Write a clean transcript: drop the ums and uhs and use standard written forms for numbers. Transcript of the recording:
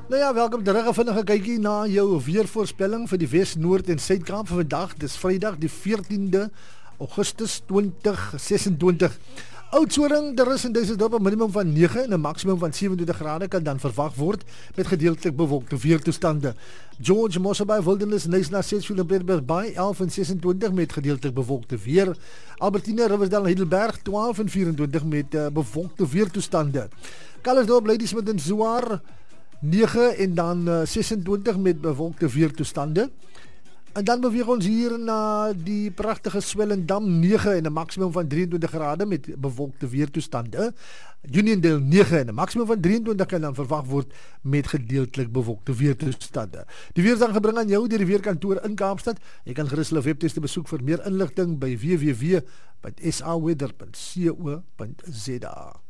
Nou ja, welkom terug. 'n Vinnige kykie na jou weervoorspelling vir die Wes, Noord en Suid-Kaap vir vandag. Dis Vrydag die 14de Augustus 2026. Oudtshoorn, daar is in Duisendorp 'n minimum van 9 en 'n maksimum van 27 grade kan dan verwag word met gedeeltelik bewolkte weertoestande. George, Mosselbaai, Wildernis, Knysna, Sedgefield en Pietermaritzburg by 11 en 26 met gedeeltelik bewolkte weer. Albertina, Riversdale en Heidelberg 12 en 24 met bewolkte weertoestande. Calitzdorp, Ladysmith en Zwaar 9 en dan 26 met bewolkte weertoestande. En dan beweeg ons hier na die pragtige Swellendam 9 en 'n maksimum van 23 grade met bewolkte weertoestande. Uniondale 9 en 'n maksimum van 23 kan dan verwag word met gedeeltelik bewolkte weertoestande. Die weer is dan gebring aan jou deur die weerkantoor in Kaapstad. Jy kan gerus hulle webtuiste besoek vir meer inligting by www.saweather.co.za.